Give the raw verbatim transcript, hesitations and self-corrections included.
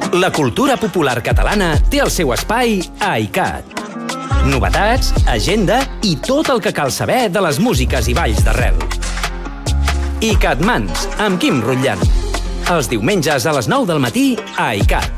La cultura popular catalana té el seu espai a iCat. Novetats, agenda i tot el que cal saber de les músiques i balls d'arrel. iCat Mans, amb Quim Rutllant. Els diumenges a les nou del matí a iCat.